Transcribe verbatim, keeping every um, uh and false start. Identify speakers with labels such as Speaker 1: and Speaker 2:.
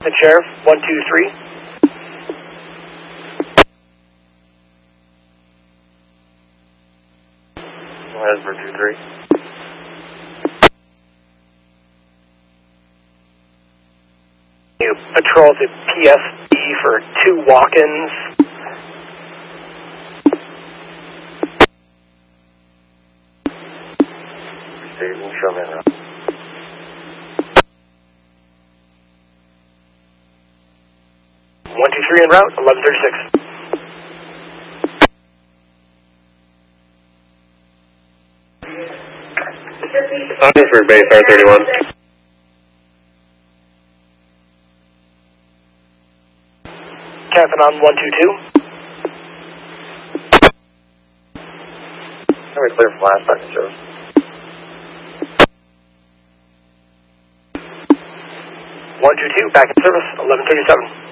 Speaker 1: The Sheriff, one two three.
Speaker 2: Hasbro two three.
Speaker 1: You patrol the P S D for two walk-ins.
Speaker 2: Receiving, show me around.
Speaker 1: one two three en route, eleven thirty-six.
Speaker 2: Otisburg Base, R thirty-one.
Speaker 1: Captain on one two two.
Speaker 2: Can we clear from last back in service?
Speaker 1: one two two, back in service, eleven thirty-seven.